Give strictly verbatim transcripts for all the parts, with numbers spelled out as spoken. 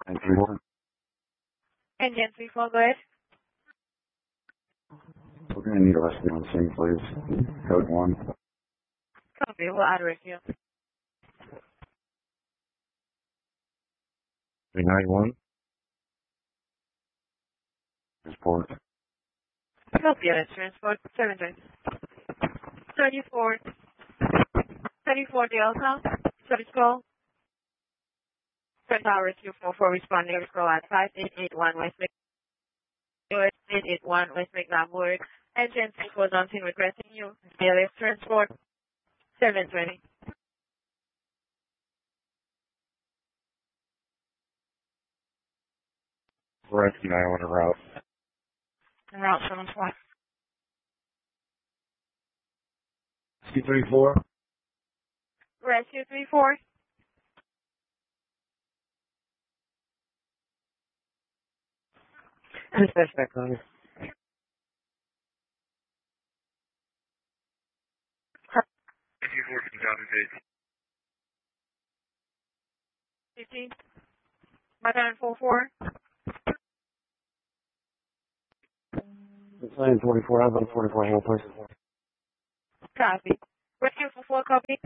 And three four. Engine three four, go ahead. We're going to need a rescue on the scene, please. Code one. Copy, we'll address you. three ninety-one. Transport. Copy, that's transport seven twenty. thirty-four. thirty-four Delta. Service call. Ten Tower two four four responding to call at five eight eight one West McNabb. eight eight one West McNabb Ward. Engine three four on scene requesting you. A L S transport seven twenty. Rescue nine one route. Route seven twenty. C three four. Rescue three four. And suspect on it. two four fifty thousand feet. fifteen. Button four four. It's nine forty-four, I'm about forty-four handle place. Copy. Rescue four four, copy.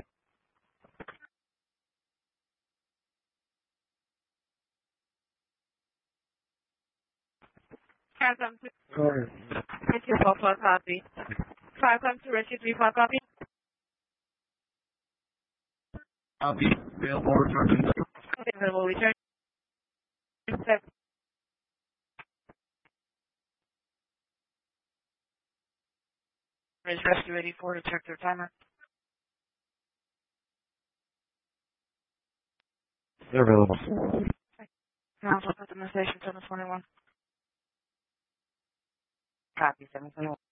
Welcome to Sorry. Rescue four four, copy. Welcome to Rescue three four, copy. Copy. Available return. Available return. Is Rescue eighty-four to check their timer? They're available. Now I'll put them in station seven twenty-one. Copy, seven twenty-one.